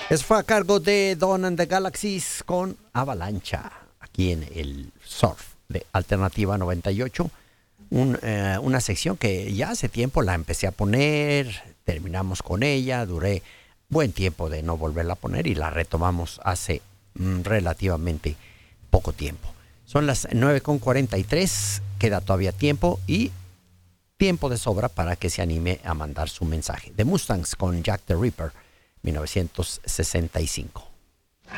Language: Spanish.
Eso fue a cargo de Dawn and the Galaxies con Avalancha, aquí en el Surf de Alternativa 98. Una sección que ya hace tiempo la empecé a poner, terminamos con ella, duré buen tiempo de no volverla a poner y la retomamos hace relativamente poco tiempo. Son las 9:43, queda todavía tiempo y tiempo de sobra para que se anime a mandar su mensaje. The Mustangs con Jack the Ripper, 1965.